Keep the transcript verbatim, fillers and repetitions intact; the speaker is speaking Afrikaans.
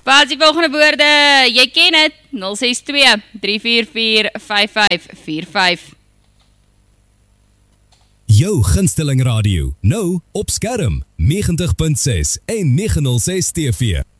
Wat is die volgende woorde? Jy ken het, nul ses twee, drie vier vier, vyf vyf vier vyf. Jou gunsteling radio, nou op skerm, negentig punt ses en negen nul ses T V.